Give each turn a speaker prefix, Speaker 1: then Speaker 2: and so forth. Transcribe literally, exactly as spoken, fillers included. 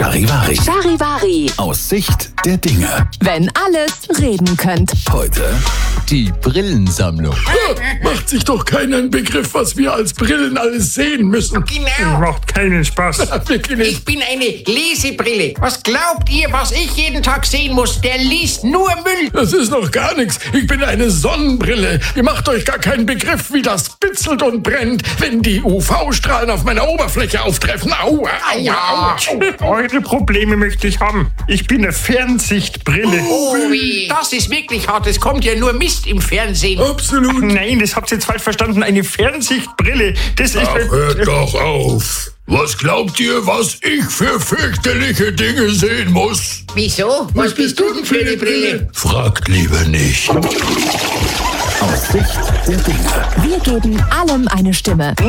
Speaker 1: Charivari.
Speaker 2: Charivari.
Speaker 1: Aus Sicht der Dinge.
Speaker 2: Wenn alles reden könnt.
Speaker 1: Heute die Brillensammlung.
Speaker 3: Macht sich doch keiner einen Begriff, was wir als Brillen alles sehen müssen.
Speaker 4: Genau.
Speaker 3: Macht keinen Spaß. Wirklich nicht.
Speaker 4: Ich bin eine Lesebrille. Was glaubt ihr, was ich jeden Tag sehen muss? Der liest nur Müll.
Speaker 3: Das ist noch gar nichts. Ich bin eine Sonnenbrille. Ihr macht euch gar keinen Begriff, wie das bitzelt und brennt, wenn die U V-Strahlen auf meiner Oberfläche auftreffen. Aua, aua, aua.
Speaker 5: Eure Probleme möchte ich haben. Ich bin eine Fernsichtbrille.
Speaker 4: Oh, wie. Das ist wirklich hart. Es kommt ja nur Mist im Fernsehen.
Speaker 3: Absolut.
Speaker 5: Nein, das habt ihr jetzt falsch verstanden. Eine Fernsichtbrille. Das ist...
Speaker 3: Ach, hört doch auf. Was glaubt ihr, was ich für fürchterliche Dinge sehen muss?
Speaker 4: Wieso? Was bist du denn für eine Brille?
Speaker 3: Fragt lieber nicht.
Speaker 1: Aus Sicht der Dinge.
Speaker 2: Wir geben allem eine Stimme.